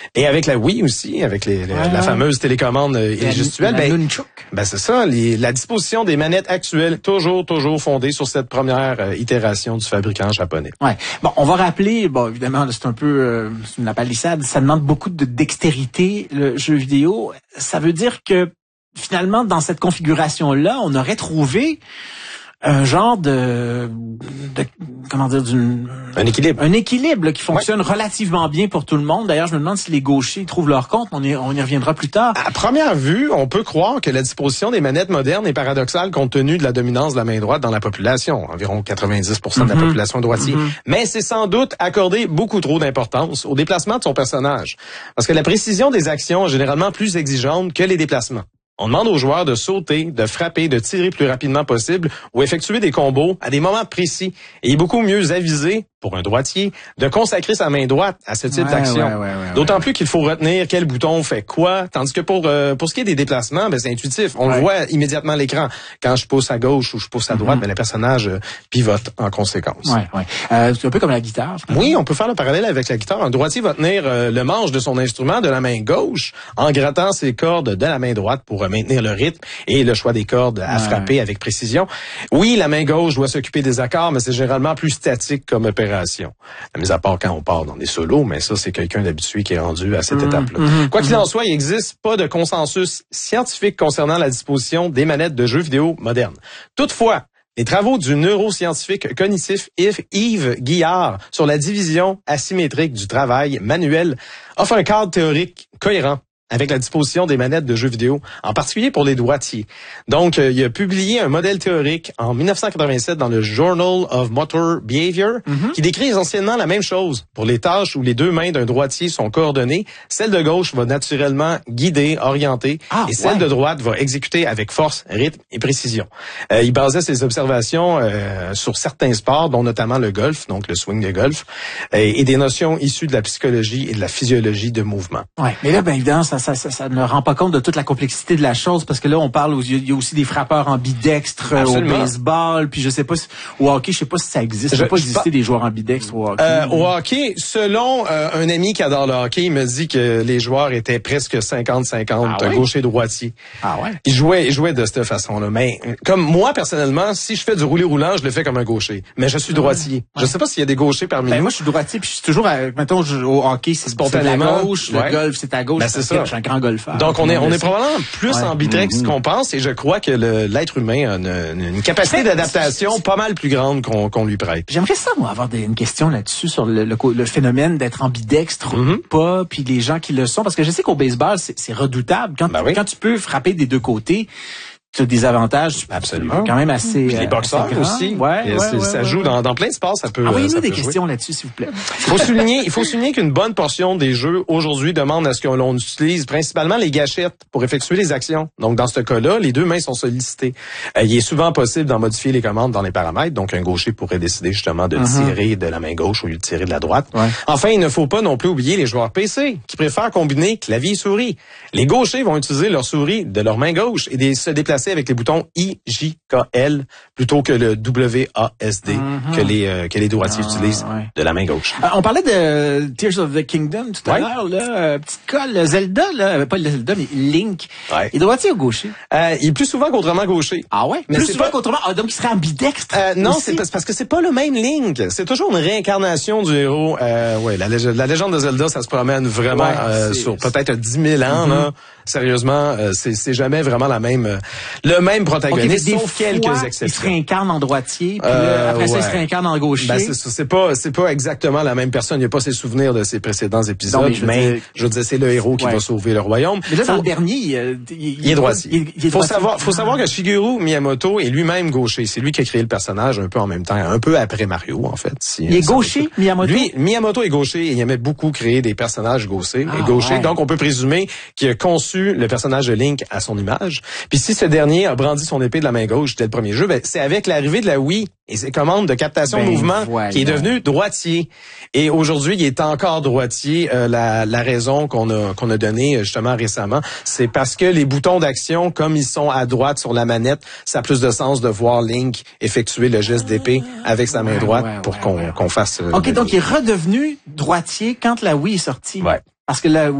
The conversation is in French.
Et avec la Wii aussi, avec la fameuse télécommande et gestuelle, c'est ça, la disposition des manettes actuelles, toujours fondée sur cette première itération du fabricant japonais. Ouais. Bon, on va rappeler, évidemment, c'est un peu c'est une palissade, ça demande beaucoup de dextérité, le jeu vidéo. Ça veut dire que finalement, dans cette configuration-là, on aurait trouvé un genre un équilibre là, qui fonctionne relativement bien pour tout le monde. D'ailleurs, je me demande si les gauchers trouvent leur compte. On y reviendra plus tard. À première vue, on peut croire que la disposition des manettes modernes est paradoxale compte tenu de la dominance de la main droite dans la population. Environ 90% de la population droitier. Mais c'est sans doute accorder beaucoup trop d'importance au déplacement de son personnage. Parce que la précision des actions est généralement plus exigeante que les déplacements. On demande aux joueurs de sauter, de frapper, de tirer plus rapidement possible ou effectuer des combos à des moments précis. Et il est beaucoup mieux avisé, pour un droitier, de consacrer sa main droite à ce type d'action. D'autant plus qu'il faut retenir quel bouton fait quoi, tandis que pour ce qui est des déplacements, c'est intuitif. On le voit immédiatement à l'écran. Quand je pousse à gauche ou je pousse à droite, le personnage pivote en conséquence. C'est un peu comme la guitare. Oui, on peut faire le parallèle avec la guitare. Un droitier va tenir le manche de son instrument de la main gauche en grattant ses cordes de la main droite pour maintenir le rythme et le choix des cordes à frapper avec précision. Oui, la main gauche doit s'occuper des accords, mais c'est généralement plus statique comme opération. Mis à part quand on part dans des solos, mais ça, c'est quelqu'un d'habitué qui est rendu à cette étape-là. Quoi qu'il en soit, il n'existe pas de consensus scientifique concernant la disposition des manettes de jeux vidéo modernes. Toutefois, les travaux du neuroscientifique cognitif Yves Guillard sur la division asymétrique du travail manuel offrent un cadre théorique cohérent avec la disposition des manettes de jeux vidéo, en particulier pour les droitiers. Donc, il a publié un modèle théorique en 1987 dans le Journal of Motor Behavior qui décrit essentiellement la même chose. Pour les tâches où les deux mains d'un droitier sont coordonnées, celle de gauche va naturellement guider, orienter, et celle de droite va exécuter avec force, rythme et précision. Il basait ses observations sur certains sports, dont notamment le golf, donc le swing de golf, et des notions issues de la psychologie et de la physiologie de mouvement. Ouais, mais là, évidemment, ça ne rend pas compte de toute la complexité de la chose, parce que là, on parle, il y a aussi des frappeurs ambidextres au baseball, puis je sais pas au hockey, je sais pas si ça existe. Ça peut pas exister des joueurs ambidextres au hockey. Au hockey, selon un ami qui adore le hockey, il me dit que les joueurs étaient presque 50-50, gaucher-droitier. Ils jouaient de cette façon-là. Mais comme moi, personnellement, si je fais du roulé-roulant, je le fais comme un gaucher. Mais je suis droitier. Je sais pas s'il y a des gauchers parmi nous. Moi, je suis droitier, puis je suis toujours, mettons, au hockey, c'est spontanément. Gauche, le golf, c'est à gauche. C'est ça. Je suis un grand golfeur. Donc, on est probablement plus ambidextre qu'on pense, et je crois que l'être humain a une capacité d'adaptation pas mal plus grande qu'on lui prête. J'aimerais ça, moi, avoir une question là-dessus sur le phénomène d'être ambidextre ou pas, puis les gens qui le sont, parce que je sais qu'au baseball, c'est redoutable. Quand tu peux frapper des deux côtés, tu as des avantages quand même assez. Puis les boxeurs aussi. Ça joue dans plein de sports, ça peut. Envoyez-nous des questions là-dessus, s'il vous plaît. Il faut souligner qu'une bonne portion des jeux aujourd'hui demandent à ce que l'on utilise principalement les gâchettes pour effectuer les actions. Donc dans ce cas-là, les deux mains sont sollicitées. Il est souvent possible d'en modifier les commandes dans les paramètres. Donc un gaucher pourrait décider justement de tirer de la main gauche au lieu de tirer de la droite. Enfin, il ne faut pas non plus oublier les joueurs PC qui préfèrent combiner clavier et souris. Les gauchers vont utiliser leur souris de leur main gauche et se déplacer avec les boutons I, J, K, L plutôt que le W, A, S, D que les droitiers utilisent de la main gauche. On parlait de Tears of the Kingdom tout à l'heure, là, petite colle, Zelda, là, pas le Zelda, mais Link. Il est droitier ou gaucher? Il est plus souvent qu'autrement gaucher. Ah ouais? Mais plus souvent qu'autrement? Donc il serait ambidextre? Non, c'est parce que c'est pas le même Link. C'est toujours une réincarnation du héros. La légende de Zelda, ça se promène vraiment sur peut-être 10 000 ans, là. Sérieusement, c'est jamais vraiment le même protagoniste, sauf quelques exceptions. Il se réincarne en droitier, puis après ça, il se réincarne en gaucher. C'est pas exactement la même personne. Il n'y a pas ses souvenirs de ses précédents épisodes, mais je veux dire, c'est le héros qui va sauver le royaume. Mais là, dans le dernier, il est droitier. Faut savoir que Shigeru Miyamoto est lui-même gaucher. C'est lui qui a créé le personnage un peu en même temps, un peu après Mario, en fait. Il est gaucher, Miyamoto? Lui, Miyamoto est gaucher et il aimait beaucoup créer des personnages gauchers. Donc, on peut présumer qu'il a conçu le personnage de Link à son image. Puis si ce dernier a brandi son épée de la main gauche dès le premier jeu, c'est avec l'arrivée de la Wii et ses commandes de captation de mouvement qui est devenu droitier. Et aujourd'hui, il est encore droitier. La raison qu'on a donnée justement récemment, c'est parce que les boutons d'action, comme ils sont à droite sur la manette, ça a plus de sens de voir Link effectuer le geste d'épée avec sa main droite pour qu'on fasse... OK, donc il est redevenu droitier quand la Wii est sortie. Ouais. Parce que la